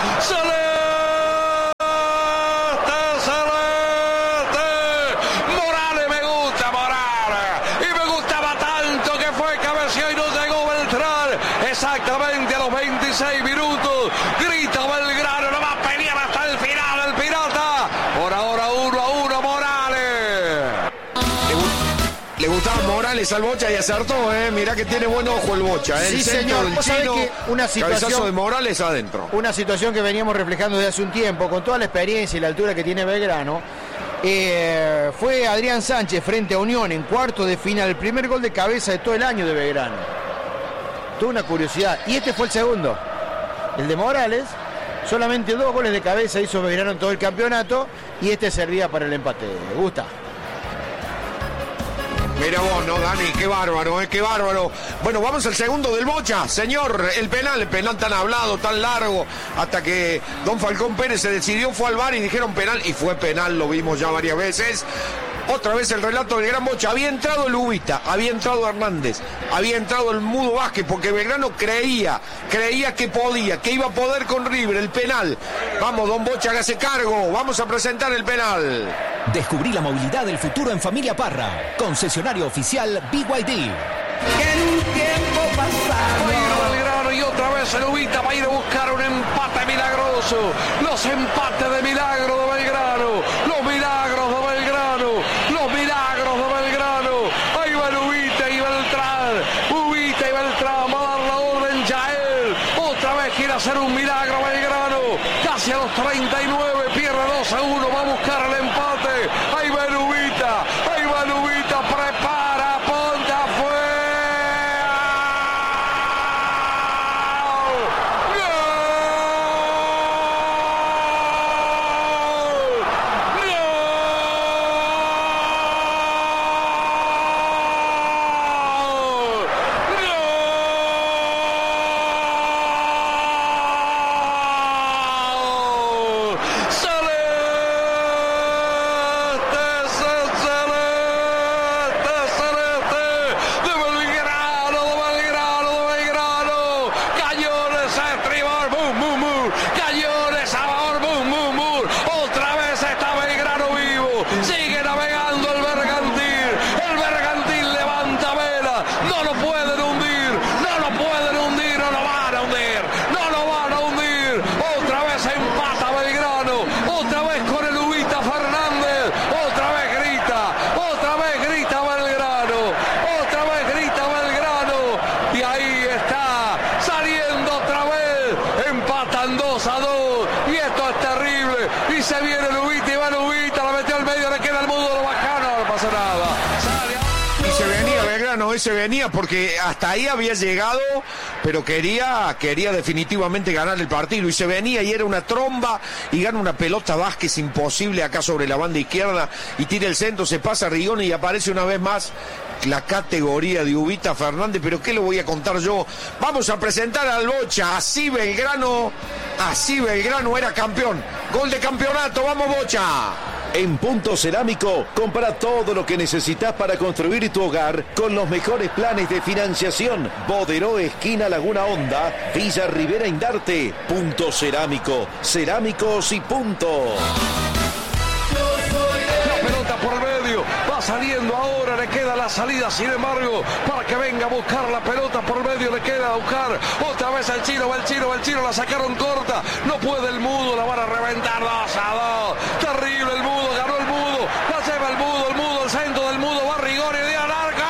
Morales, me gusta Morales. Y me gustaba tanto que fue cabeceó y no llegó Beltrán. Exactamente a los 26 minutos. Grita Belgrano, no va a pelear hasta el final el Pirata. Por ahora 1-1 Morales. Le gustaba Morales al Bocha y acertó, mirá que tiene buen ojo el Bocha. Sí, el señor. Del chino, una situación, cabezazo de Morales adentro. Una situación que veníamos reflejando desde hace un tiempo, con toda la experiencia y la altura que tiene Belgrano. Fue Adrián Sánchez frente a Unión en cuarto de final, el primer gol de cabeza de todo el año de Belgrano. Tuvo una curiosidad, y este fue el segundo. El de Morales, solamente 2 goles de cabeza hizo Belgrano en todo el campeonato, y este servía para el empate. ¿Le gusta? Mira vos, ¿no, Dani? Qué bárbaro, qué bárbaro. Bueno, vamos al segundo del Bocha. Señor, el penal tan hablado, tan largo, hasta que don Falcón Pérez se decidió, fue al VAR y dijeron penal, y fue penal, lo vimos ya varias veces. Otra vez el relato del Gran Bocha. Había entrado el Ubita, había entrado Hernández, había entrado el Mudo Vázquez, porque Belgrano creía que podía, que iba a poder con River, el penal. Vamos, don Bocha, hágase cargo, vamos a presentar el penal. Descubrí la movilidad del futuro en Familia Parra. Concesionario oficial BYD. En un tiempo pasado. Va a ir Belgrano y otra vez el Ubita va a ir a buscar un empate milagroso. Los empates de milagro de Belgrano. Los milagros de Belgrano. Los milagros de Belgrano. Ahí va el Ubita y Beltrán. Ubita y Beltrán va a dar la orden ya él. Otra vez quiere hacer un milagro Belgrano. Casi a los 39 pierde 2-1. Va a buscar el empate. Ahí va el Ubita. Ahí va el Ubita. Prepara. Ponte afuera. Se venía porque hasta ahí había llegado, pero quería definitivamente ganar el partido, y se venía y era una tromba, y gana una pelota Vázquez imposible acá sobre la banda izquierda, y tira el centro, se pasa a Rigoni y aparece una vez más la categoría de Ubita Fernández. Pero qué lo voy a contar yo. Vamos a presentar al Bocha. Así Belgrano era campeón. Gol de campeonato, vamos Bocha. En Punto Cerámico, compra todo lo que necesitas para construir tu hogar con los mejores planes de financiación. Boderó, esquina Laguna Honda, Villa Rivera Indarte. Punto Cerámico, cerámicos y punto. La pelota por el medio, va saliendo ahora, le queda la salida, sin embargo, para que venga a buscar la pelota por el medio, le queda a buscar otra vez al Chino, va el Chino, la sacaron corta, no puede el Mudo, la van a reventar 2-2, terrible el Mudo, ganó el Mudo, la lleva el Mudo, el centro del Mudo, va Rigoni de Alarca.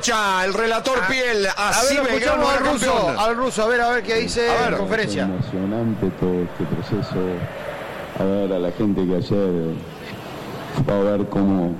Bocha, el relator Piel. Así Belgrano escuchamos era campeón. al ruso, a ver qué dice en la conferencia. Es emocionante todo este proceso. A ver a la gente que ayer fue a ver cómo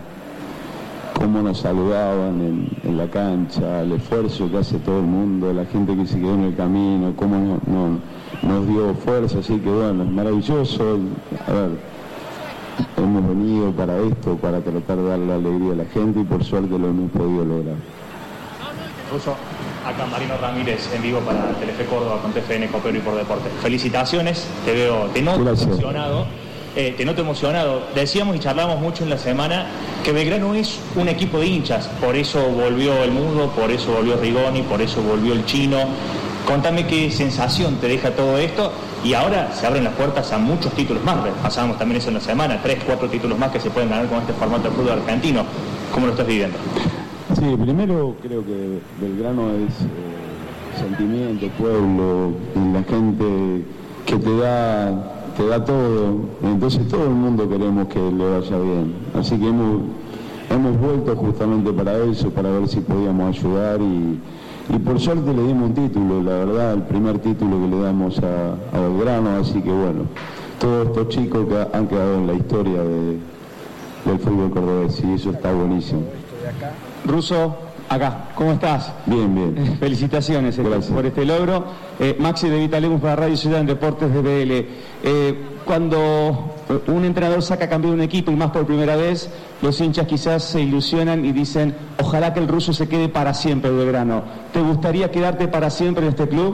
nos saludaban en la cancha, el esfuerzo que hace todo el mundo, la gente que se quedó en el camino, cómo nos dio fuerza, así que bueno, es maravilloso. A ver, hemos venido para esto, para tratar de darle alegría a la gente y por suerte lo hemos podido lograr. Ruso, acá Marino Ramírez en vivo para Telefe Córdoba con TFN Copero y por Deporte. Felicitaciones, te noto emocionado. Te noto emocionado. Decíamos y charlamos mucho en la semana que Belgrano es un equipo de hinchas, por eso volvió el Mudo, por eso volvió Rigoni, por eso volvió el Chino. Contame qué sensación te deja todo esto y ahora se abren las puertas a muchos títulos más. Pasábamos también eso en la semana, 3, 4 títulos más que se pueden ganar con este formato de fútbol argentino. ¿Cómo lo estás viviendo? Sí, primero creo que Belgrano es sentimiento, pueblo, y la gente que te da todo, entonces todo el mundo queremos que le vaya bien, así que hemos vuelto justamente para eso, para ver si podíamos ayudar y por suerte le dimos un título, la verdad, el primer título que le damos a Belgrano, así que bueno, todos estos chicos que han quedado en la historia del fútbol cordobés y eso está buenísimo. Ruso, acá, ¿cómo estás? Bien, bien. Felicitaciones por este logro. Maxi de Vitalemus para Radio Ciudad en Deportes de BL. Cuando un entrenador saca campeón de un equipo y más por primera vez, los hinchas quizás se ilusionan y dicen, ojalá que el ruso se quede para siempre en Belgrano. ¿Te gustaría quedarte para siempre en este club?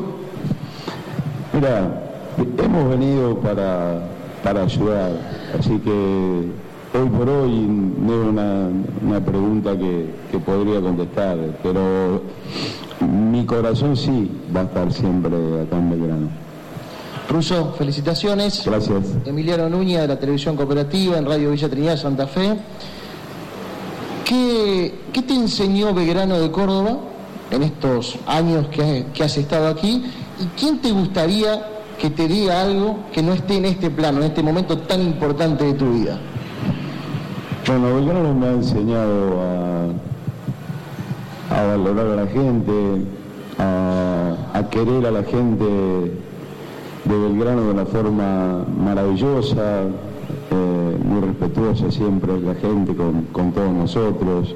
Mira, hemos venido para ayudar, así que hoy por hoy no es una pregunta que podría contestar, pero mi corazón sí va a estar siempre acá en Belgrano. Ruso, felicitaciones. Gracias. Emiliano Núñez de la Televisión Cooperativa en Radio Villa Trinidad, Santa Fe. ¿Qué te enseñó Belgrano de Córdoba en estos años que has estado aquí? ¿Y quién te gustaría que te diga algo que no esté en este plano, en este momento tan importante de tu vida? Bueno, Belgrano me ha enseñado a valorar a la gente, a querer a la gente de Belgrano de una forma maravillosa, muy respetuosa siempre la gente con todos nosotros.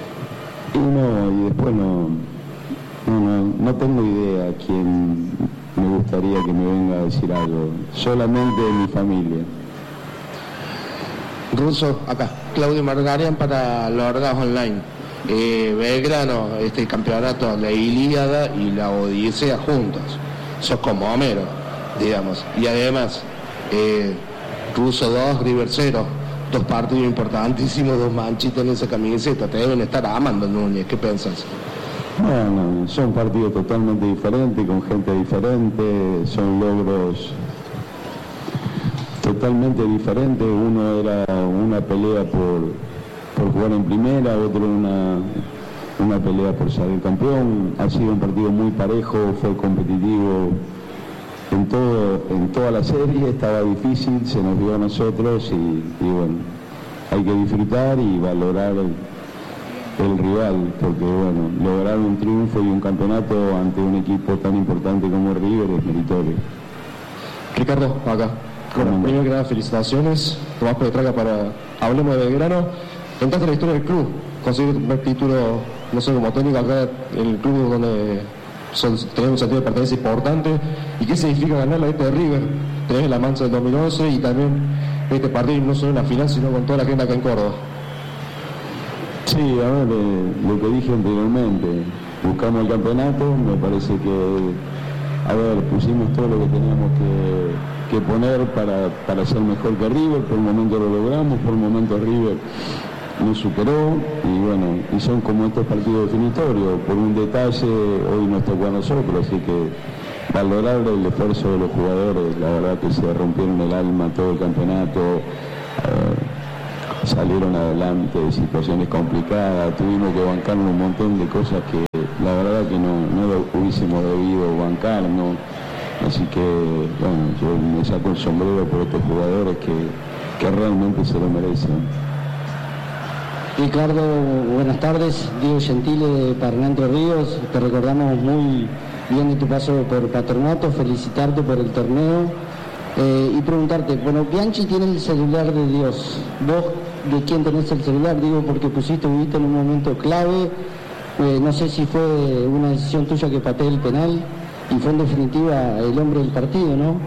Y después no tengo idea quién me gustaría que me venga a decir algo, solamente mi familia. Ruso, acá, Claudio Margarian para Lorgas Online. Belgrano, este campeonato, la Ilíada y la Odisea juntos. Sos como Homero, digamos. Y además, Ruso 2, River 0, 2 partidos importantísimos, 2 manchitas en esa camiseta. Te deben estar amando, Núñez. ¿Qué piensas? Bueno, son partidos totalmente diferentes, con gente diferente, son logros totalmente diferente. Uno era una pelea por jugar en primera, otro una pelea por salir campeón. Ha sido un partido muy parejo, fue competitivo en toda la serie, estaba difícil, se nos dio a nosotros y bueno, hay que disfrutar y valorar el rival, porque bueno, lograr un triunfo y un campeonato ante un equipo tan importante como River es meritorio. Ricardo, acá. Bueno, primero que nada, felicitaciones. Tomás Petraca para Hablemos de Belgrano. Contaste la historia del club. Conseguir tu primer título, no sé, como técnico acá en el club donde tenés un sentido de pertenencia importante. ¿Y qué significa ganar la de River? Tenés la Mancha del 2011 y también este partido no solo en la final, sino con toda la gente acá en Córdoba. Sí, a ver, lo que dije anteriormente, buscamos el campeonato, me parece que, a ver, pusimos todo lo que teníamos que poner para ser mejor que River, por el momento lo logramos, por el momento River nos superó y bueno, y son como estos partidos definitorios, por un detalle hoy nos tocó a nosotros, así que valorar el esfuerzo de los jugadores, la verdad que se rompieron el alma todo el campeonato, salieron adelante de situaciones complicadas, tuvimos que bancar un montón de cosas que la verdad que no hubiésemos debido bancar, ¿no? Así que, bueno, yo me saco el sombrero por estos jugadores que realmente se lo merecen. Ricardo, buenas tardes. Diego Gentile de Paraná Entre Ríos. Te recordamos muy bien de tu paso por Patronato, felicitarte por el torneo y preguntarte, bueno, Bianchi tiene el celular de Dios. ¿Vos de quién tenés el celular? Digo, porque viviste en un momento clave. No sé si fue una decisión tuya que pateé el penal y fue en definitiva el hombre del partido, ¿no?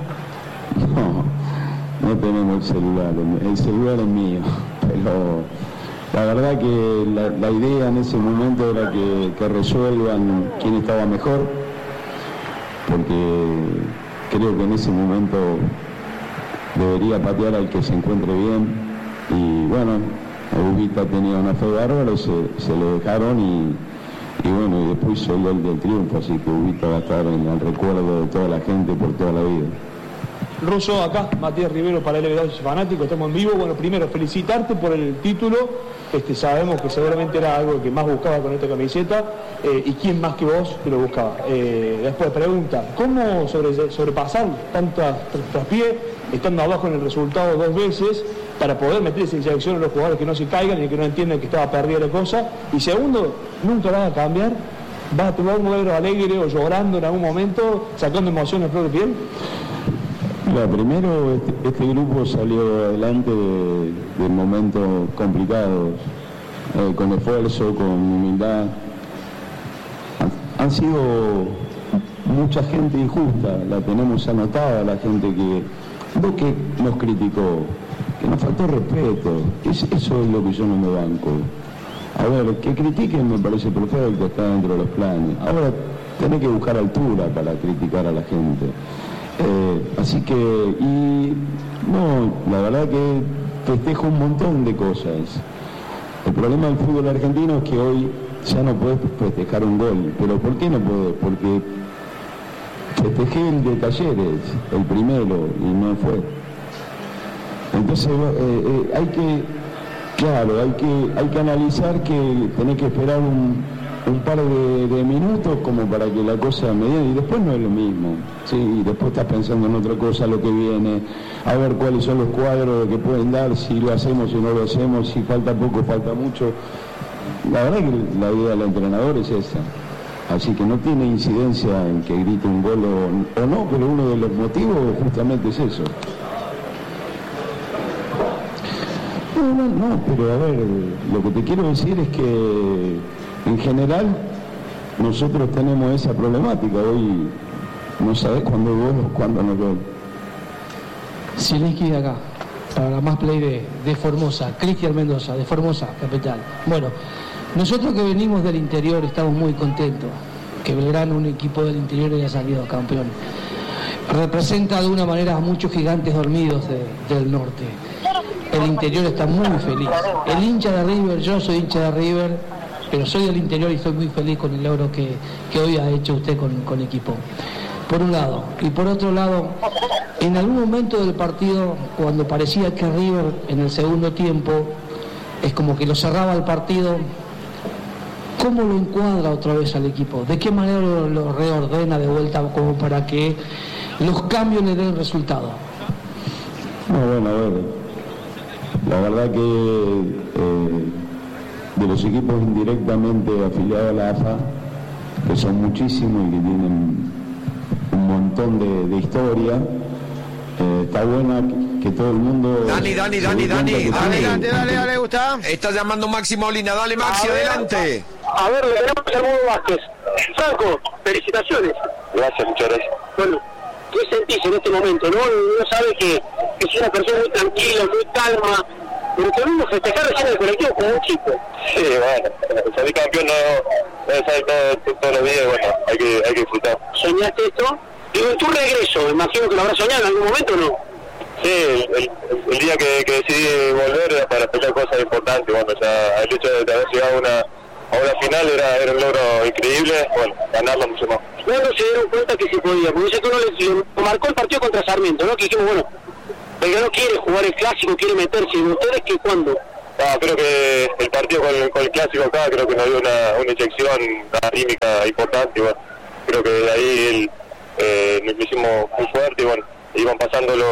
No tenemos el celular es mío, pero la verdad que la idea en ese momento era que resuelvan quién estaba mejor, porque creo que en ese momento debería patear al que se encuentre bien, y bueno, Ubita tenía una fe bárbara, se le dejaron y bueno, y después hizo el gol del triunfo, así que Ubita va a estar en el recuerdo de toda la gente por toda la vida. Russo, acá, Matías Rivero para LB2 Fanático, estamos en vivo. Bueno, primero, felicitarte por el título. Sabemos que seguramente era algo que más buscaba con esta camiseta. ¿Y quién más que vos que lo buscaba? Después pregunta, ¿cómo sobrepasar tantas traspié, estando abajo en el resultado 2 veces, para poder meterse en selección a los jugadores que no se caigan y que no entiendan que estaba perdida la cosa? Y segundo, ¿nunca vas a cambiar? ¿Vas a tomar un modelo alegre o llorando en algún momento, sacando emociones a flor de piel? Primero, este grupo salió adelante de momentos complicados, con esfuerzo, con humildad. Han sido mucha gente injusta, la tenemos anotada, la gente que nos criticó, que nos faltó respeto. Eso es lo que yo no me banco. A ver, que critiquen me parece perfecto, está dentro de los planes. Ahora, tenés que buscar altura para criticar a la gente. Así que, la verdad que festejo un montón de cosas. El problema del fútbol argentino es que hoy ya no podés festejar un gol. ¿Pero por qué no podés? Porque festejé el de Talleres, el primero, y no fue. Entonces hay que analizar que tenés que esperar un par de minutos como para que la cosa mediane, y después no es lo mismo, ¿sí? Y después estás pensando en otra cosa, lo que viene, a ver cuáles son los cuadros que pueden dar, si lo hacemos, si no lo hacemos, si falta poco, falta mucho. La verdad que la idea del entrenador es esa, así que no tiene incidencia en que grite un gol o no, pero uno de los motivos justamente es eso. No, pero a ver, lo que te quiero decir es que en general nosotros tenemos esa problemática. Hoy no sabés cuándo gol o cuándo no gol. Silinski de acá, para la más play de Formosa, Cristian Mendoza, de Formosa, capital. Bueno, nosotros que venimos del interior estamos muy contentos que Belgrano, un equipo del interior, haya salido campeón. Representa de una manera a muchos gigantes dormidos del norte. El interior está muy feliz. El hincha de River, yo soy hincha de River, pero soy del interior y estoy muy feliz con el logro que hoy ha hecho usted con equipo. Por un lado. Y por otro lado, en algún momento del partido, cuando parecía que River en el segundo tiempo es como que lo cerraba el partido, ¿cómo lo encuadra otra vez al equipo? ¿De qué manera lo reordena de vuelta como para que los cambios le den resultado? Bueno, a ver. La verdad que de los equipos indirectamente afiliados a la AFA, que son muchísimos y que tienen un montón de historia, está buena que todo el mundo... Dale, Gusta. Está llamando Maxi Molina, dale Maxi, adelante. A ver, le tenemos a Armando Vázquez. Franco, felicitaciones. Gracias, muchas gracias. Bueno, ¿qué sentís en este momento? Uno sabe que es una persona muy tranquila, muy calma, pero que uno festejar recién en el colectivo como un chico. Sí, bueno, salir campeón no es salir todos los días, bueno, hay que disfrutar. ¿Soñaste esto? Digo, en tu regreso, imagino que lo habrás soñado en algún momento, ¿no? Sí, el día que decidí volver era para explicar cosas importantes, bueno, ya el hecho de haber llegado a una final era un logro increíble, bueno, ganarlo mucho más. ¿Cuándo se dieron cuenta que se podía? Porque sé que uno le marcó el partido contra Sarmiento, ¿no? Que dijimos, bueno, Belgrano quiere jugar el clásico, quiere meterse, ¿y ustedes qué cuándo? Creo que el partido con el clásico acá, creo que nos dio una inyección anímica importante, y bueno, creo que de ahí nos hicimos muy fuerte y bueno, iban pasando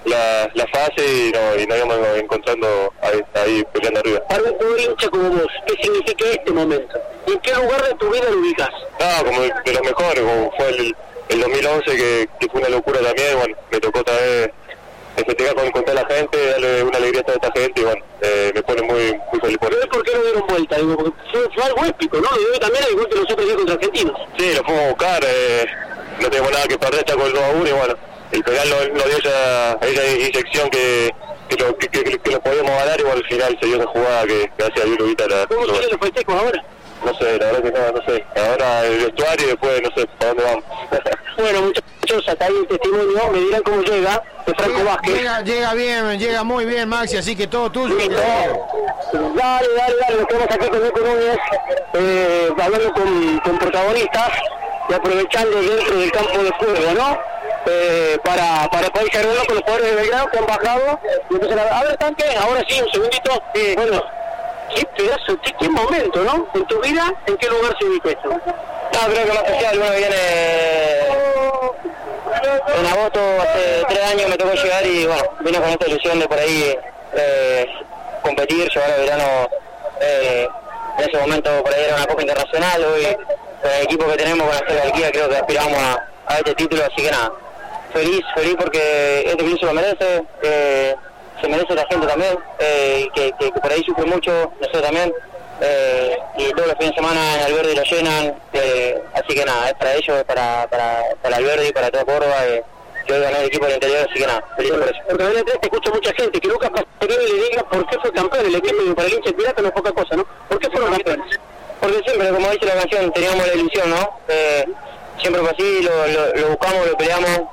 la fase y nos íbamos encontrando ahí peleando arriba. Para un jugador hincha como vos, ¿qué significa este momento? ¿En qué lugar de tu vida lo ubicas? Como de los mejores, como fue el 2011 que fue una locura también. Bueno, me tocó otra vez festejar con toda la gente, darle una alegría a toda esta gente y bueno, me pone muy feliz por eso. ¿Por qué no dieron vuelta? Digo, porque fue algo épico, ¿no? Y también al igual que nosotros ya contra argentinos. Sí, lo fuimos a buscar, no teníamos nada que perder, está con el 2-1 y bueno, el penal nos dio esa inyección que lo podíamos ganar y bueno, al final se dio esa jugada que hacía Diego Vita. ¿Cómo siguen los festejos ahora? No sé, la verdad que no sé. Ahora el vestuario y después no sé para dónde vamos. Bueno, muchachos, hasta ahí el testimonio, me dirán cómo llega de Franco Vázquez. Llega bien, llega muy bien, Maxi, así que todo tuyo. Dale, nos quedamos aquí con Nico Núñez, hablando con protagonistas y aprovechando dentro del campo de juego, ¿no? Para poder cargarlo con los jugadores de Belgrano que han bajado. Y entonces, a ver, tanque, ahora sí, un segundito. Bueno, qué pedazo, qué momento, ¿no? En tu vida, ¿en qué lugar se ubica esto? Creo que más especial, bueno, viene en agosto, hace 3 años me tocó llegar y bueno, vine con esta ilusión de por ahí competir, llevar a Belgrano, en ese momento por ahí era una Copa Internacional, hoy con el equipo que tenemos con la jerarquía creo que aspiramos a este título, así que nada, feliz porque este club se lo merece, se merece la gente también, que por ahí sufre mucho, nosotros también, y todos los fines de semana en Alberdi lo llenan, así que nada, es para ellos, es para Alberdi, para toda Córdoba, que hoy ganó el equipo del interior, así que nada, feliz por eso. Porque en el 3 te escucha mucha gente, que Lucas Pastorioni le diga por qué fue campeón el equipo, y para el hincha pirata no es poca cosa, ¿no? ¿Por qué fueron campeones? Porque siempre, como dice la canción, teníamos la ilusión, ¿no? Siempre fue así, lo buscamos, lo peleamos,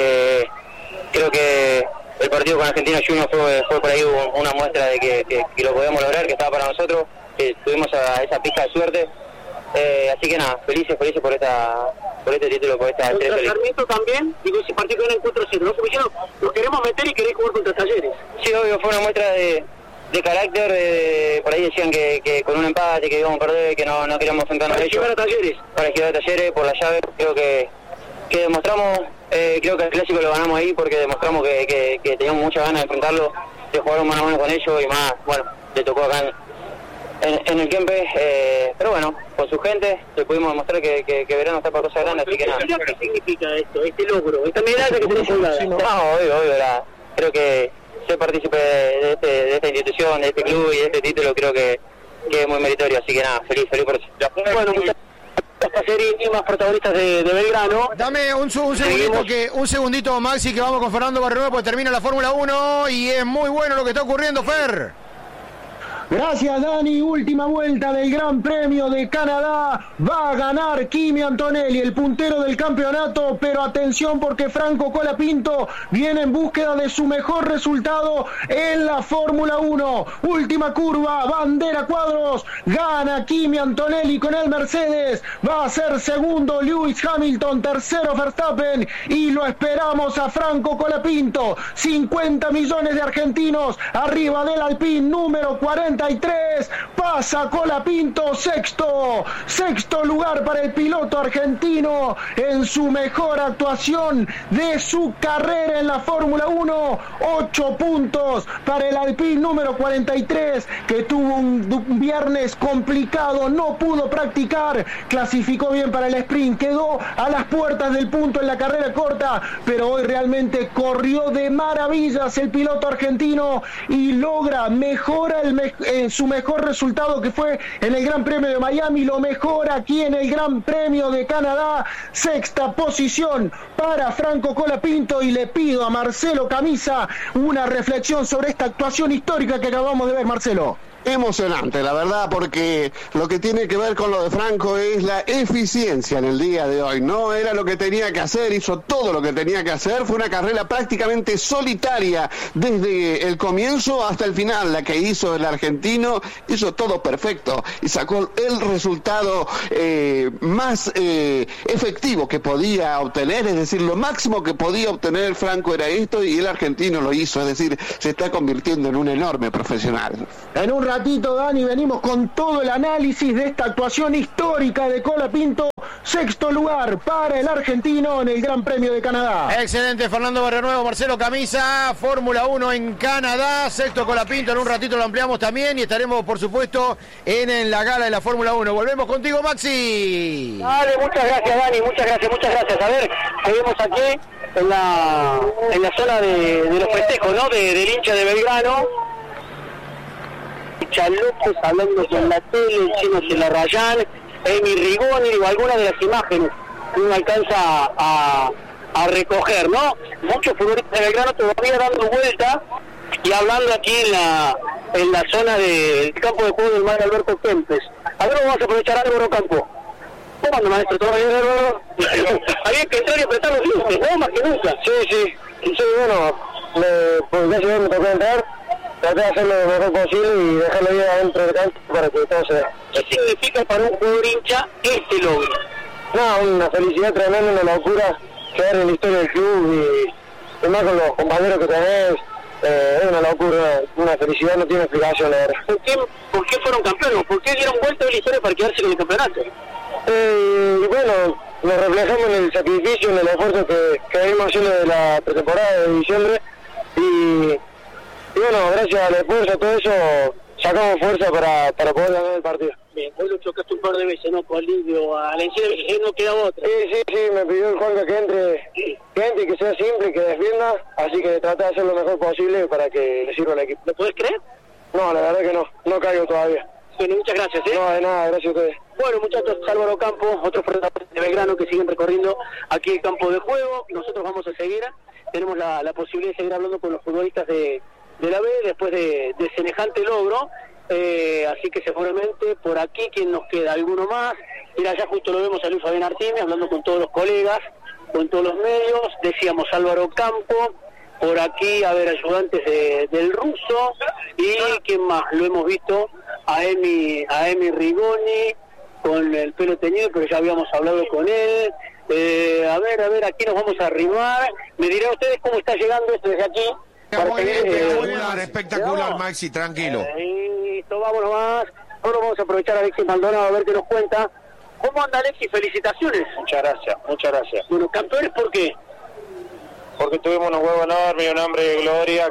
creo que el partido con Argentina Juniors fue por ahí una muestra de que lo podíamos lograr, que estaba para nosotros, que tuvimos esa pizca de suerte, así que nada, felices por este título, por esta contra Sarmiento también, digo, ese partido era encuentro 0, ¿no? Porque ya nos queremos meter y querés jugar contra Talleres. Sí, obvio, fue una muestra de carácter, por ahí decían que con un empate, que íbamos a perder, que no queríamos enfrentarnos a ellos. Para esquivar a Talleres, por la llave, creo que demostramos, creo que el clásico lo ganamos ahí porque demostramos que teníamos muchas ganas de enfrentarlo, de jugar mano a mano con ellos y más, bueno, le tocó acá en el Kempes, pero bueno, con su gente le pudimos demostrar que Belgrano está para cosas grandes, así que nada. ¿Qué significa esto, este logro, esta medalla que tenés colgada? Obvio, creo que ser partícipe de esta institución, de este club y de este título creo que es muy meritorio, así que nada, feliz por eso. Bueno, esta serie y más protagonistas de Belgrano. Dame un segundito, Maxi, que vamos con Fernando Barrero porque termina la Fórmula 1 y es muy bueno lo que está ocurriendo, Fer. Gracias, Dani. Última vuelta del Gran Premio de Canadá. Va a ganar Kimi Antonelli, el puntero del campeonato, pero atención porque Franco Colapinto viene en búsqueda de su mejor resultado en la Fórmula 1. Última curva, bandera cuadros, gana Kimi Antonelli con el Mercedes. Va a ser segundo Lewis Hamilton, tercero Verstappen y lo esperamos a Franco Colapinto. 50 millones de argentinos arriba del Alpine número 43, pasa Colapinto sexto lugar para el piloto argentino en su mejor actuación de su carrera en la Fórmula 1, 8 puntos para el Alpine número 43 que tuvo un viernes complicado, no pudo practicar, clasificó bien para el sprint, quedó a las puertas del punto en la carrera corta, pero hoy realmente corrió de maravillas el piloto argentino y mejora su mejor resultado que fue en el Gran Premio de Miami, lo mejora aquí en el Gran Premio de Canadá, sexta posición para Franco Colapinto y le pido a Marcelo Camisa una reflexión sobre esta actuación histórica que acabamos de ver, Marcelo. Emocionante, la verdad, porque lo que tiene que ver con lo de Franco es la eficiencia en el día de hoy. No era lo que tenía que hacer, hizo todo lo que tenía que hacer. Fue una carrera prácticamente solitaria desde el comienzo hasta el final. La que hizo el argentino hizo todo perfecto y sacó el resultado más efectivo que podía obtener. Es decir, lo máximo que podía obtener Franco era esto y el argentino lo hizo. Es decir, se está convirtiendo en un enorme profesional. En un ratito, Dani, venimos con todo el análisis de esta actuación histórica de Colapinto sexto lugar para el argentino en el Gran Premio de Canadá. Excelente, Fernando Barrionuevo, Marcelo Camisa, Fórmula 1 en Canadá, sexto Colapinto, en un ratito lo ampliamos también y estaremos, por supuesto, en la gala de la Fórmula 1. Volvemos contigo, Maxi. Dale, muchas gracias, Dani, muchas gracias. A ver, seguimos aquí en la zona de los festejos, ¿no? Del hincha de Belgrano. López hablando con la tele, el Chino Celarrayán, Emi Rigoni, o algunas de las imágenes que uno alcanza a recoger, ¿no? Muchos futbolistas de Belgrano todavía dando vuelta y hablando aquí en la zona del campo de juego del Mar Alberto Kempes. A ver, vamos a aprovechar Álvaro Campo. ¿Cómo anda, maestro? ¿Todo bien, Álvaro? Había que entrar y apretar los dientes, ¿no? Más que nunca. Sí, bueno, pues ya me tocó entrar. Traté de hacer lo mejor posible y dejarlo ahí adentro del campo para que todo se vea. ¿Qué significa para un jugador hincha este logro? No, una felicidad tremenda, una locura quedar en la historia del club y más con los compañeros que tenés. Es una locura, una felicidad, no tiene explicación, la verdad. ¿Por qué fueron campeones? ¿Por qué dieron vuelta a la historia para quedarse con el campeonato? Bueno, nos reflejamos en el sacrificio, en el esfuerzo que venimos haciendo de la pretemporada de diciembre y bueno, gracias al esfuerzo, todo eso, sacamos fuerza para poder ganar el partido. Bien, vos lo chocaste un par de veces, ¿no? Con Livio, a la encima no queda otra. Sí, me pidió el Juanca que entre y que sea simple y que defienda, así que traté de hacer lo mejor posible para que le sirva al equipo. ¿Lo podés creer? No, la verdad que no caigo todavía. Bueno, muchas gracias, ¿eh? No, de nada, gracias a ustedes. Bueno, muchachos, Álvaro Campo, otros protagonistas de Belgrano que siguen recorriendo aquí el campo de juego. Nosotros vamos a seguir, tenemos la posibilidad de seguir hablando con los futbolistas de la B después de semejante logro, así que seguramente por aquí quien nos queda, alguno más. Mira, ya justo lo vemos a Luis Fabián Artime hablando con todos los colegas, con todos los medios. Decíamos Álvaro Campo, por aquí, a ver, ayudantes del ruso, y quién más, lo hemos visto a Emi Rigoni con el pelo teñido, pero ya habíamos hablado con él. A ver, aquí nos vamos a arrimar. Me dirán ustedes cómo está llegando esto desde aquí. Muy bien, espectacular, Maxi, tranquilo. Listo, vámonos más. Ahora vamos a aprovechar a Alexis Maldonado a ver qué nos cuenta. ¿Cómo anda, Alexis? Felicitaciones. Muchas gracias. Bueno, campeones, ¿por qué? Porque tuvimos unos huevos enormes y un hambre de gloria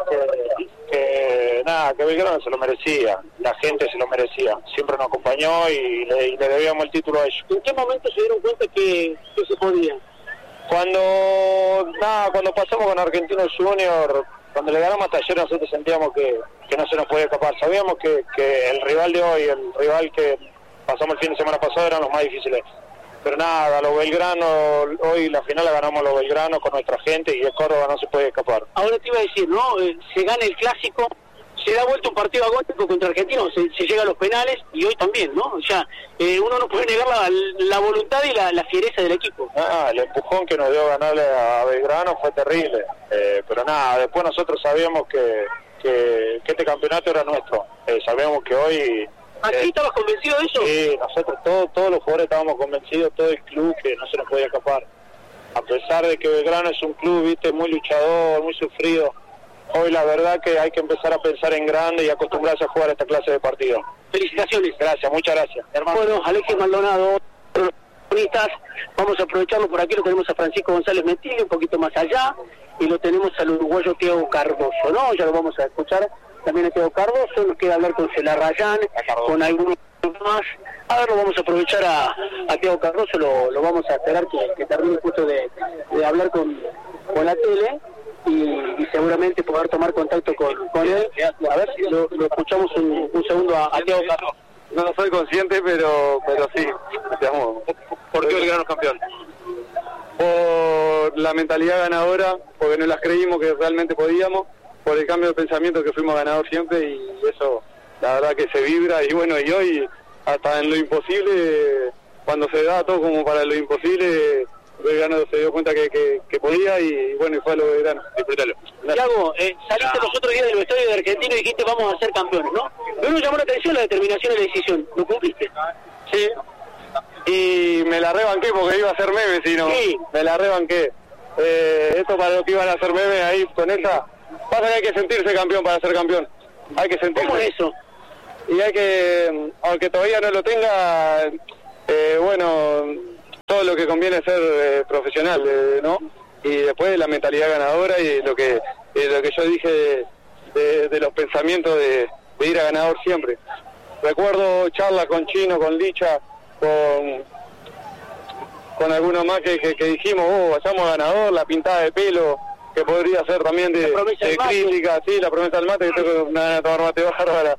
que Belgrano se lo merecía, la gente se lo merecía. Siempre nos acompañó y le debíamos el título a ellos. ¿En qué momento se dieron cuenta que se podía? Cuando pasamos con Argentino Junior, cuando le ganamos a Talleres, nosotros sentíamos que no se nos podía escapar. Sabíamos que el rival de hoy, el rival que pasamos el fin de semana pasado, eran los más difíciles. Pero nada, los Belgrano, hoy la final la ganamos los Belgrano con nuestra gente y el Córdoba no se puede escapar. Ahora te iba a decir, ¿no? Se gana el clásico, se da vuelta un partido agónico contra Argentino, se llega a los penales y hoy también, ¿no? O sea, uno no puede negar la voluntad y la fiereza del equipo. El empujón que nos dio ganarle a Belgrano fue terrible, pero nada, después nosotros sabíamos que este campeonato era nuestro, sabíamos que hoy... ¿Aquí estabas convencido de eso? Sí, nosotros todos los jugadores estábamos convencidos, todo el club, que no se nos podía escapar. A pesar de que Belgrano es un club, viste, muy luchador, muy sufrido, hoy la verdad que hay que empezar a pensar en grande y acostumbrarse a jugar esta clase de partidos. Felicitaciones. Gracias, muchas gracias, hermano. Bueno, Alexis Maldonado, vamos a aprovecharlo por aquí, lo tenemos a Francisco González Metilli, un poquito más allá, y lo tenemos al uruguayo Thiago Cardoso, ¿no? Ya lo vamos a escuchar. También a Thiago Cardoso, nos queda hablar con Celarrayán, con algunos más. A ver, lo vamos a aprovechar a Thiago Cardoso, lo vamos a esperar que termine justo de hablar con la tele y seguramente poder tomar contacto con él. A ver, lo escuchamos un segundo a Thiago Cardoso. No soy consciente, pero sí, digamos. ¿Por qué Belgrano campeón? Por la mentalidad ganadora, porque no las creímos que realmente podíamos, por el cambio de pensamiento que fuimos ganadores siempre y eso, la verdad que se vibra y bueno, y hoy hasta en lo imposible, cuando se da todo como para lo imposible, Belgrano se dio cuenta que podía y bueno, y fue a lo Belgrano. Disfrútalo. Thiago, saliste los otros días del vestuario de Argentina y dijiste vamos a ser campeones, ¿no? Pero nos llamó la atención la determinación y la decisión, ¿lo cumpliste? Sí, y me la rebanqué porque iba a ser meme, si no, sí. Me la rebanqué. Esto para lo que iban a hacer meme ahí con esa... Pasa que hay que sentirse campeón para ser campeón. Hay que sentirse. ¿Cómo es eso? Y hay que, aunque todavía no lo tenga, bueno, todo lo que conviene ser profesional, ¿no? Y después la mentalidad ganadora y lo que yo dije de los pensamientos de ir a ganador siempre. Recuerdo charlas con Chino, con Licha, con algunos más que dijimos, vayamos a ganador, la pintada de pelo, que podría ser también de crítica, sí, la promesa del mate, que tengo una tomar mate bárbara.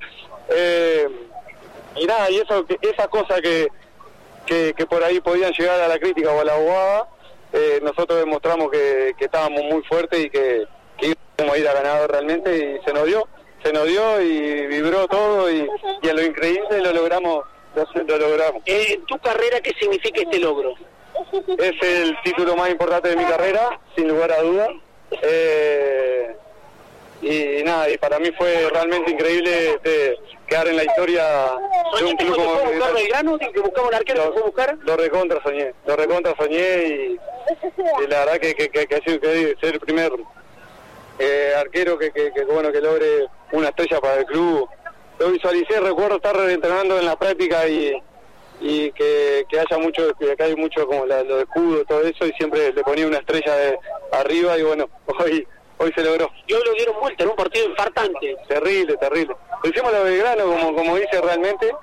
Y nada, y esa cosa que por ahí podían llegar a la crítica o a la abogada, nosotros demostramos que estábamos muy fuertes y que íbamos a ir a ganador realmente, y se nos dio y vibró todo, y a lo increíble lo logramos. ¿Tu carrera qué significa este logro? Es el título más importante de mi carrera, sin lugar a dudas. Y nada, y para mí fue realmente increíble quedar en la historia de un club como Belgrano, que buscaba un arquero que fue buscar. Lo recontra soñé y la verdad que ser el primer arquero que logre una estrella para el club. Lo visualicé, recuerdo estar entrenando en la práctica y que haya mucho, que hay mucho como lo de escudo, todo eso, y siempre le ponía una estrella arriba, y bueno, hoy se logró. Y hoy lo dieron vuelta en un partido infartante. Terrible. Lo hicimos a Belgrano, como dice realmente.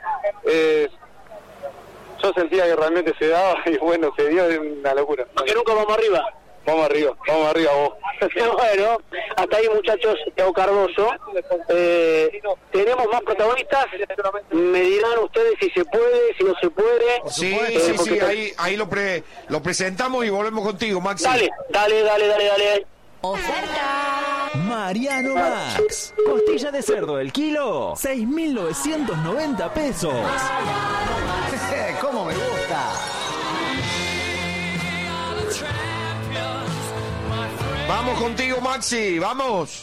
Yo sentía que realmente se daba, y bueno, se dio, una locura. Porque nunca vamos arriba. Vamos arriba vos. Bueno, hasta ahí, muchachos. Thiago Cardoso. Tenemos más protagonistas. Me dirán ustedes si se puede, si no se puede. Sí, ahí lo presentamos y volvemos contigo, Maxi. Dale. Oferta. Mariano Max. Costilla de cerdo el kilo, 6.990 pesos. ¿Cómo me gusta? Vamos contigo, Maxi, vamos.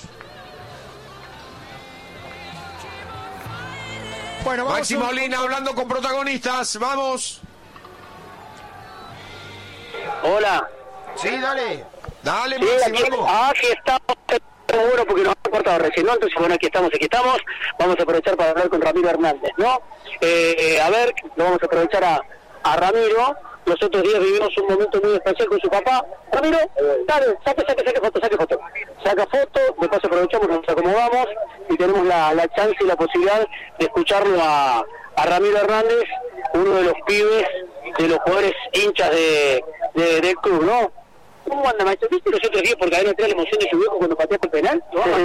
Bueno, vamos. Maxi Molina hablando con protagonistas, vamos. Hola. Sí, dale. Dale, Maxi, vamos. Aquí estamos. Bueno, porque nos han cortado recién, ¿no? Entonces, bueno, aquí estamos. Vamos a aprovechar para hablar con Ramiro Hernández, ¿no? A ver, lo vamos a aprovechar a Ramiro. Los otros días vivimos un momento muy especial con su papá. Ramiro, dale, saque foto. Saca foto, después aprovechamos, nos acomodamos y tenemos la chance y la posibilidad de escucharlo a Ramiro Hernández, uno de los pibes, de los jugadores hinchas del club, ¿no? ¿Cómo anda, maestro? ¿Viste los otros días por cadena 3 la emoción de su viejo cuando pateaste el penal?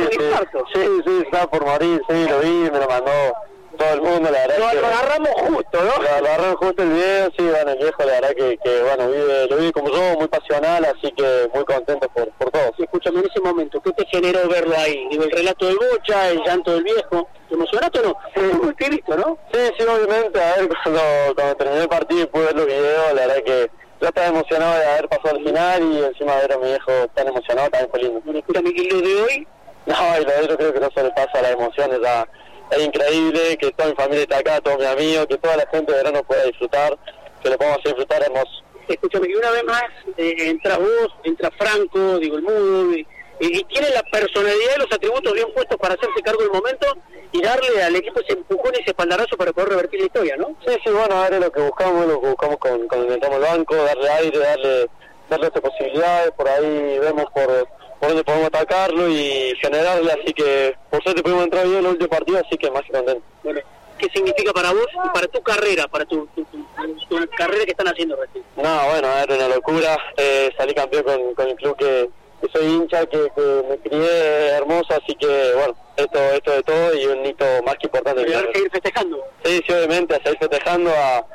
Sí, estaba por morir, sí, lo vi, me lo mandó todo el mundo, la verdad. Lo agarramos justo, ¿no? Lo agarramos justo el video, sí, bueno, el viejo, la verdad que bueno, lo vive como yo, muy pasional, así que muy contento por todo. Sí, escúchame, en ese momento, ¿qué te generó verlo ahí? Digo, el relato del Bocha, el llanto del viejo, ¿te emocionaste o no? ¿Cómo es que visto, no? Sí, obviamente, a ver, cuando terminé el partido y pude ver los videos, la verdad que yo estaba emocionado de haber pasado al final, y encima de ver a mi viejo tan emocionado, también fue lindo. Bueno, escúchame, ¿y lo de hoy? No, y lo de hoy yo creo que no sobrepasa las emociones, ya es increíble que toda mi familia está acá, todos mis amigos, que toda la gente de verano pueda disfrutar, que lo podamos hacer disfrutar, hermoso. Escúchame, que una vez más entras vos, entra Franco, digo, el Mudo, y tiene la personalidad y los atributos bien puestos para hacerse cargo del momento y darle al equipo ese empujón y ese espaldarazo para poder revertir la historia, ¿no? Sí, bueno, ahora lo que buscamos cuando entramos al banco, darle aire, darle otras posibilidades, por ahí vemos por dónde podemos atacarlo y generarle, así que por suerte pudimos entrar bien en el último partido, así que más que contento. Bueno, ¿qué significa para vos y para tu carrera, para tu carrera que están haciendo recién? No, bueno, era una locura, salí campeón con el club que soy hincha, que me crié hermoso, así que bueno, esto de todo y un hito más que importante. ¿Y ahora seguir festejando? Sí, obviamente, a seguir festejando,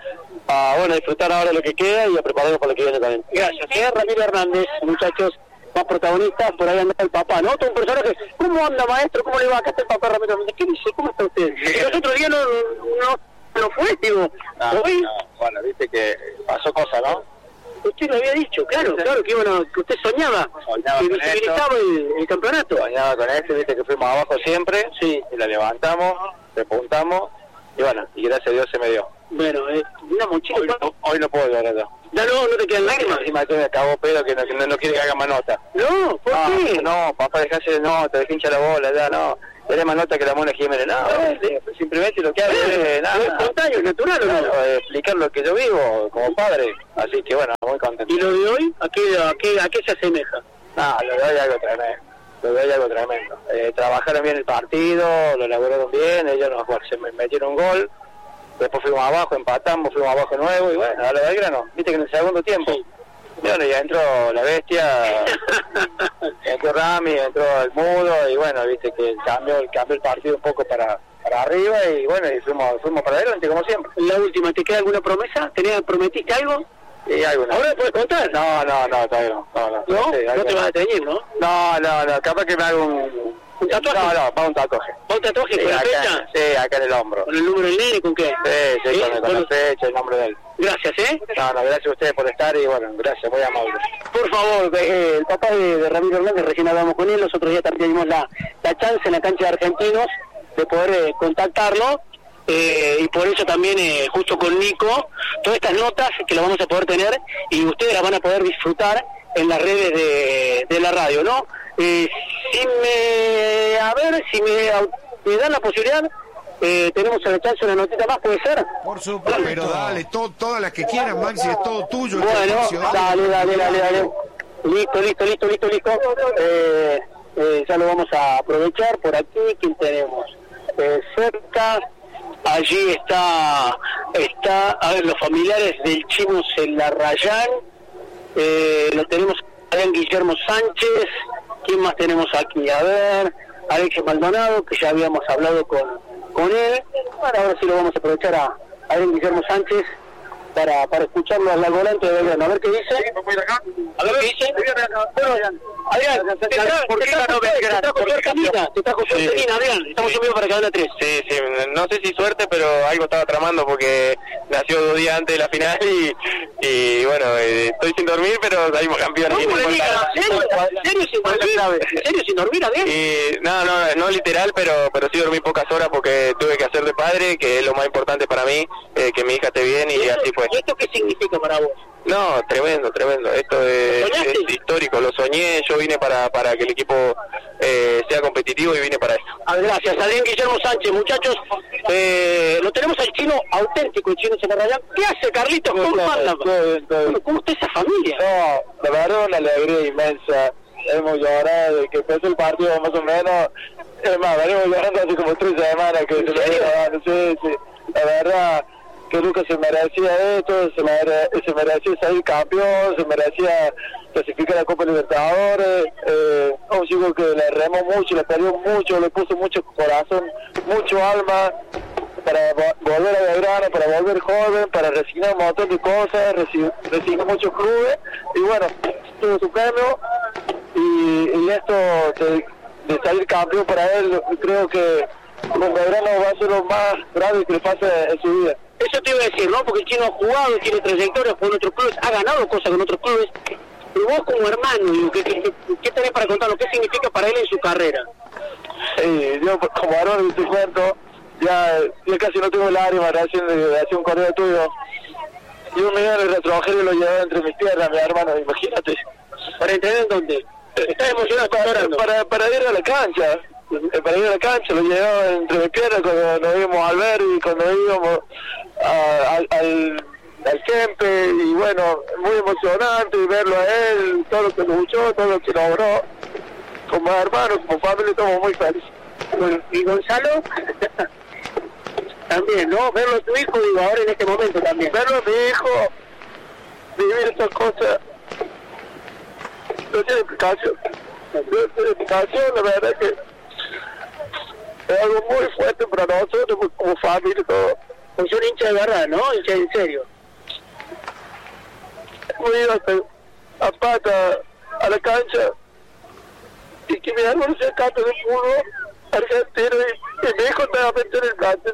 a disfrutar ahora lo que queda y a prepararnos para lo que viene también. Gracias, Ramiro Hernández, muchachos, más protagonistas, por ahí anda el papá, ¿no? Todo un personaje. ¿Cómo anda, maestro? ¿Cómo le va? Acá está el papá Ramiro Hernández. ¿Qué dice? ¿Cómo está usted? Los otros días no fue, digo. ¿Hoy? Bueno, viste que pasó cosa, ¿no? Usted lo había dicho, claro, que bueno, que usted soñaba que visibilizaba el campeonato. Soñaba con esto, viste que fuimos abajo siempre, sí, y la levantamos, repuntamos, y bueno, y gracias a Dios se me dio. Bueno, una mochila. Hoy no puedo, la verdad. No te quedan lágrimas. Encima me acabó pedo que no quiere que haga más nota. No, ¿por qué? No, papá, dejase de nota, dejé hincha la bola, ya no. tenés más nota que la Mona Jiménez. No, simplemente lo que hago es nada. ¿Es espontáneo, natural o no? Explicar lo que yo vivo como padre. Así que bueno, muy contento. ¿Y lo de hoy? ¿A qué se asemeja? No, lo de hoy algo tremendo. Trabajaron bien el partido, lo elaboraron bien, ellos se metieron un gol. Después fuimos abajo, empatamos, fuimos abajo nuevo y bueno, a lo Belgrano, viste que en el segundo tiempo, bueno, ya entró la bestia, entró Rami, entró el Mudo y bueno, viste que cambió el partido un poco para arriba y bueno, y fuimos para adelante como siempre. La última, ¿te queda alguna promesa? ¿Prometiste algo? Sí, alguna. ¿Ahora puedes contar? No, todavía no. ¿No? Sí, no te vas a teñir, ¿no? No, capaz que me hago ¿un tatuaje? No, para un tatuaje. ¿Para un tatuaje con la fecha? Sí, acá en el hombro. ¿Con el número del nene? ¿Con qué? Sí, con la fecha, el nombre de él. Gracias, No, gracias a ustedes por estar y bueno, gracias, muy amable. Por favor, el papá de Ramiro Hernández, recién hablamos con él, los otros días también tuvimos la chance en la cancha de Argentinos de poder contactarlo. Y por eso también justo con Nico todas estas notas que las vamos a poder tener y ustedes las van a poder disfrutar en las redes de la radio, ¿no? Si me dan la posibilidad, tenemos a la chance una notita más, ¿puede ser? Por supuesto. Pero dale, todas las que quieran, Maxi, es todo tuyo. Bueno, dale. Listo. Ya lo vamos a aprovechar por aquí. ¿Quién tenemos? Cerca. Allí está, a ver, los familiares del Chino Celarrayán, lo tenemos a Guillermo Sánchez. ¿Quién más tenemos aquí? A ver, Alexis Maldonado, que ya habíamos hablado con él. Bueno, ahora sí lo vamos a aprovechar a Guillermo Sánchez para escucharlo al volante de Belgrano. A ver qué dice. A ver qué dice. Bueno, Adrián, te trajo suerte, Nina. Te trajo suerte, Nina, Adrián. Estamos en vivo para Cadena 3. Sí, no sé si suerte, pero algo estaba tramando porque nació 2 días antes de la final y bueno, estoy sin dormir, pero salimos campeones. ¿Serio sin dormir, Adrián? No literal, pero sí dormí pocas horas porque tuve que hacer de padre, que es lo más importante para mí, que mi hija esté bien y así fue. ¿Y esto qué significa para vos? No, tremendo. Esto es histórico, lo soñé, yo vine para que el equipo sea competitivo y vine para eso. Gracias, Adrián Guillermo Sánchez, muchachos. Lo tenemos al Chino auténtico, el Chino Celarrayán. ¿Qué hace, Carlitos? ¿Cómo anda? ¿Cómo está esa familia? No, la verdad una alegría inmensa. Hemos llorado desde que empezó el partido más o menos. Es más, venimos llorando hace como 3 semanas que se lo dieron. Sí. La verdad que Lucas se merecía esto, se merecía salir campeón, se merecía clasificar a la Copa Libertadores. Un chico que le remó mucho, le peleó mucho, le puso mucho corazón, mucho alma para volver a Belgrano, para volver joven, para resignar un montón de cosas, resignó muchos clubes y bueno, tuvo su premio y esto de salir campeón para él, creo que con Belgrano va a ser lo más grave que le pase en su vida. Eso te iba a decir, ¿no? Porque el Chino ha jugado, tiene trayectoria con otros clubes, ha ganado cosas con otros clubes. Pero vos como hermano, digo, ¿qué tenés para contarlo? ¿Qué significa para él en su carrera? Yo como varón te cuento, ya casi no tengo lágrimas de hacer un correo tuyo. Y un millón de retrojeros lo llevaba entre mis piernas, mi hermano, imagínate. ¿Para entrenar en dónde? ¿Estás emocionado? Para ir a la cancha. Para ir a la cancha lo llevaba entre mis piernas cuando nos íbamos al ver y cuando íbamos al Kempe y bueno, muy emocionante verlo a él, todo lo que luchó, todo lo que logró. Como hermanos, como familia estamos muy felices. Bueno, y Gonzalo también, ¿no? Verlo a tu hijo, digo, ahora en este momento también. Verlo a mi hijo, vivir estas cosas, no tiene explicación. La verdad que es algo muy fuerte para nosotros, como familia y todo. Pues un hincha de verdad, ¿no? Hincha en serio. Hemos ido a pata a la cancha y que mi hermano se escape del fútbol argentino y mi hijo estaba metido en el cáncer.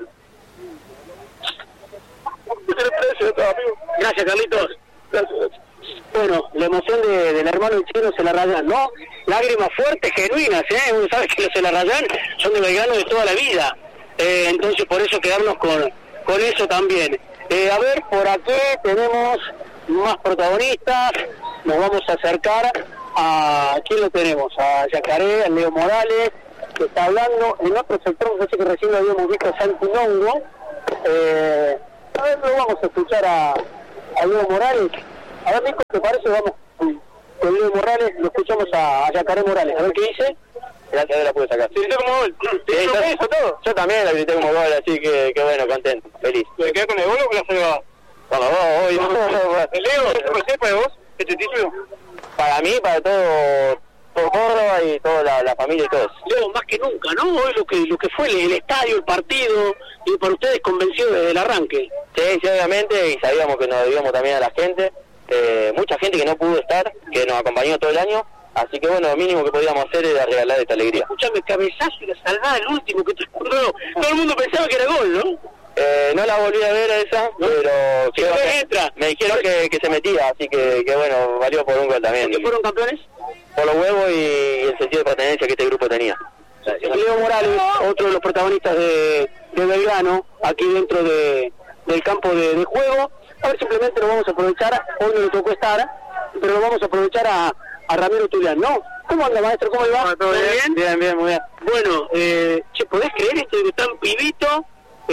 No tiene precio, amigo. Gracias, Carlitos. Gracias. Bueno, la emoción del hermano del Chino Celarrayán, ¿no? Lágrimas fuertes, genuinas, Uno sabe que los Celarrayán son de Belgrano de toda la vida. Entonces, por eso quedarnos con eso también. A ver, por aquí tenemos más protagonistas. Nos vamos a acercar a... ¿Quién lo tenemos? A Yacaré, a Leo Morales. que está hablando. En otro sector, no sé que recién lo habíamos visto a Santi Longo. A ver, lo vamos a escuchar a Leo Morales. A ver, Nico, ¿te parece? Vamos con Leo Morales, lo escuchamos a Yacaré Morales. A ver qué dice. Gracias a Dios la pude sacar. ¿Te grité como gol? ¿Te hizo eso todo? Yo también la grité como gol, así que bueno, contento, feliz. ¿Te quedás con el gol o con la salvada? Con los dos, hoy. Leo, ¿es importante para vos este título? Para mí, para todo Córdoba y toda la familia y todos. Leo, más que nunca, ¿no? Hoy lo que fue el estadio, el partido, y para ustedes convenció desde el arranque. Sí, obviamente, y sabíamos que nos debíamos también a la gente. Mucha gente que no pudo estar, que nos acompañó todo el año. Así que bueno, lo mínimo que podíamos hacer era regalar esta alegría. Escuchame, cabezazo y la salvada, el último, que todo el mundo pensaba que era gol, ¿no? No la volví a ver a esa, ¿no? Pero me dijeron que se metía, así que bueno, valió por un gol también. ¿Por qué fueron campeones? Por los huevos y el sentido de pertenencia que este grupo tenía. Leo Morales, otro de los protagonistas de Belgrano, aquí dentro del campo de juego. A ver, simplemente lo vamos a aprovechar, hoy no le tocó estar, pero lo vamos a aprovechar a Ramiro Tulián, ¿no? ¿Cómo anda, maestro? ¿Cómo le va? ¿Todo bien? Bien, muy bien. Bueno, ¿podés creer esto de que tan pibito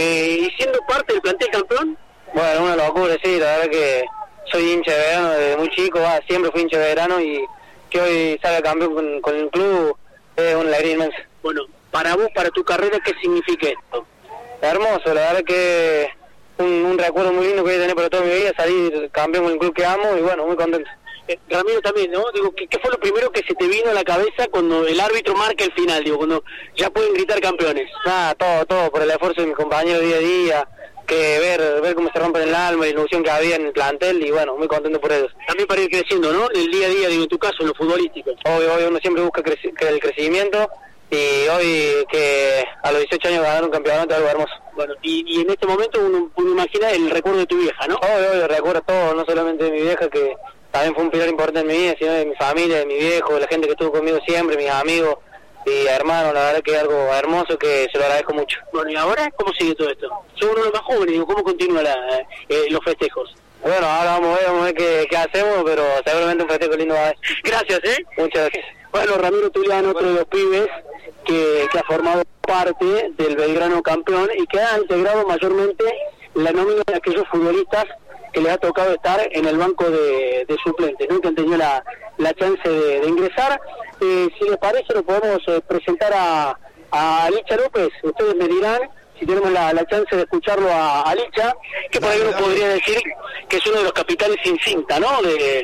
y siendo parte del plantel campeón? Bueno, una locura, sí, la verdad que soy hincha de Belgrano desde muy chico, siempre fui hincha de Belgrano y que hoy salga campeón con el club es una alegría inmensa. Bueno, para vos, para tu carrera, ¿qué significa esto? Hermoso, la verdad que un recuerdo muy lindo que voy a tener para toda mi vida, salir campeón con el club que amo y bueno, muy contento. Ramiro también, ¿no? Digo, ¿qué fue lo primero que se te vino a la cabeza cuando el árbitro marca el final? Digo, cuando ya pueden gritar campeones. Todo por el esfuerzo de mis compañeros día a día, que ver cómo se rompen el alma, la ilusión que había en el plantel y bueno, muy contento por ellos. También para ir creciendo, ¿no? El día a día, digo, en tu caso, en lo futbolístico. Obvio, uno siempre busca el crecimiento y hoy que a los 18 años ganar un campeonato es algo hermoso. Bueno, y en este momento uno imagina el recuerdo de tu vieja, ¿no? Obvio, recuerdo todo, no solamente de mi vieja, que también fue un pilar importante en mi vida, sino de mi familia, de mi viejo, de la gente que estuvo conmigo siempre, mis amigos y hermanos. La verdad que es algo hermoso que se lo agradezco mucho. Bueno, ¿y ahora cómo sigue todo esto? Soy uno de los más jóvenes, digo, ¿cómo continúan los festejos? Bueno, ahora vamos a ver qué hacemos, pero seguramente un festejo lindo va a haber. Gracias, Muchas gracias. Bueno, Ramiro Tulián, otro de los pibes que ha formado parte del Belgrano campeón y que ha integrado mayormente la nómina de aquellos futbolistas que les ha tocado estar en el banco de suplentes, ¿no? Que han tenido la chance de ingresar. Si les parece, lo podemos presentar a Licha López. Ustedes me dirán si tenemos la chance de escucharlo a Licha, que por ahí uno podría decir que es uno de los capitanes sin cinta, ¿no?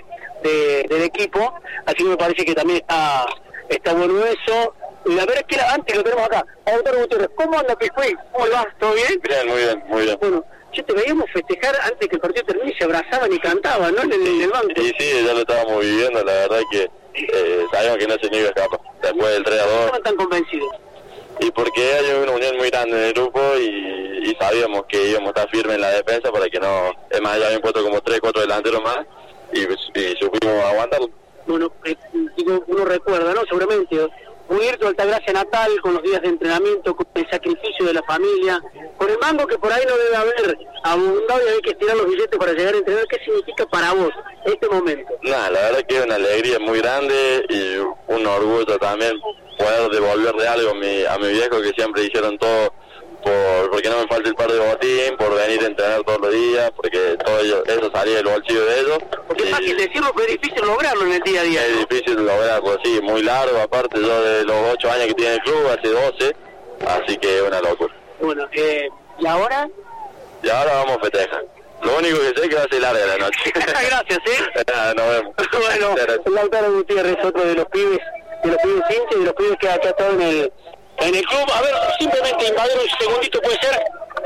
Del equipo. Así que me parece que también está bueno eso. La verdad es que antes lo tenemos acá. Autor Gutiérrez, ¿cómo anda Pijuí? ¿Cómo le va? ¿Todo bien? Bien, muy bien. Bueno, te veíamos festejar antes que el partido termine y se abrazaban y cantaban, ¿no? En el banco. Sí, ya lo estábamos viviendo, la verdad que sabíamos que no se nos iba a escapar. Después del 3-2. ¿Cómo estaban tan convencidos? Y porque hay una unión muy grande en el grupo y sabíamos que íbamos a estar firmes en la defensa para que no... Es más, ya habían puesto como 3-4 delanteros más y supimos aguantarlo. Bueno, uno recuerda, ¿no? Seguramente... Huir tu Altagracia natal, con los días de entrenamiento, con el sacrificio de la familia, con el mango que por ahí no debe haber abundado y hay que estirar los billetes para llegar a entrenar. ¿Qué significa para vos este momento? La verdad que es una alegría muy grande y un orgullo también poder devolverle algo a mi viejo, que siempre hicieron todo porque no me falta el par de botín, por venir a entrenar todos los días, porque todo eso salía del bolsillo de ellos. Porque es fácil decirlo, pero es difícil lograrlo en el día a día. Es difícil lograrlo, sí, muy largo, aparte yo de los 8 años que tiene el club, hace 12, así que es una locura. Bueno, ¿y ahora? Y ahora vamos a festejar. Lo único que sé es que va a ser larga la noche. Gracias, Nos vemos. Bueno, Lautaro Gutiérrez, otro de los pibes hinchas y de los pibes que ha estado en el club. A ver, simplemente invadir un segundito, puede ser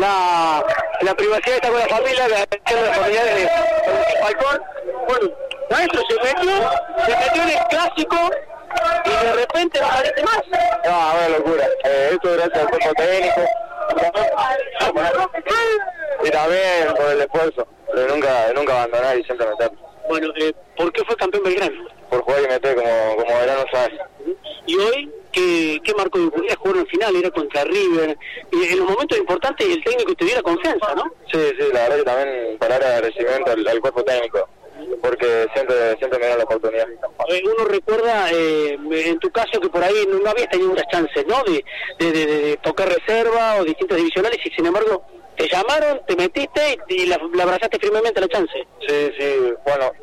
la privacidad está con la familia, la familia de Falcón. Bueno, maestro se metió en el clásico y de repente no parece más. No, una locura. Esto gracias al cuerpo técnico y también por el esfuerzo, pero nunca abandonar y siempre meter. Bueno, ¿por qué fue campeón Belgrano? Por jugar y meter como Belgrano sabe. Y hoy, ¿qué marco de jugar? Jugar en final, era contra River, y en los momentos importantes el técnico te diera confianza, ¿no? Sí, la verdad que también palabra de agradecimiento al cuerpo técnico. porque siempre me dan la oportunidad. Uno recuerda, en tu caso, que por ahí no habías tenido muchas chances, ¿no? De tocar reserva o distintas divisionales, y sin embargo te llamaron, te metiste y la abrazaste firmemente la chance. Sí, bueno,